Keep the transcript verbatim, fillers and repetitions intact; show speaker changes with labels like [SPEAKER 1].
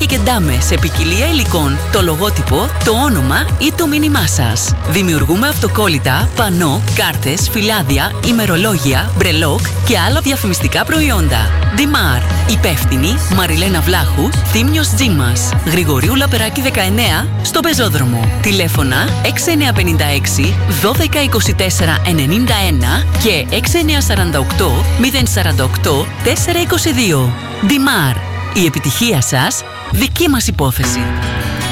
[SPEAKER 1] και ντάμε σε ποικιλία υλικών, το λογότυπο, το όνομα ή το μήνυμά σας. Δημιουργούμε αυτοκόλλητα, πανό, κάρτες, φυλάδια, ημερολόγια, μπρελόκ και άλλα διαφημιστικά προϊόντα. Ντιμάρ. Υπεύθυνη Μαριλένα Βλάχου, Θήμιος Τζίμας. Γρηγορίου Λαπεράκη δεκαεννέα, στο Πεζόδρομο. Τηλέφωνα έξι εννιά πέντε έξι δώδεκα είκοσι τέσσερα ενενήντα ένα και έξι εννιά τέσσερα οκτώ μηδέν τέσσερα οκτώ τέσσερα είκοσι δύο. Ντιμάρ. Η επιτυχία σας, δική μας υπόθεση.